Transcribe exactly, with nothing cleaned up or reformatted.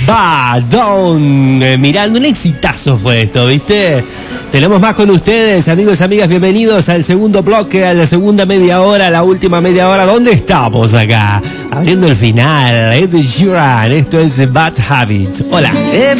Badon. Eh, mirando, un exitazo fue esto, ¿viste? Tenemos más con ustedes, amigos y amigas. Bienvenidos al segundo bloque, a la segunda media hora, la última media hora. ¿Dónde estamos acá? Abriendo el final. Ed Sheeran. Esto es Bad Habits. Hola.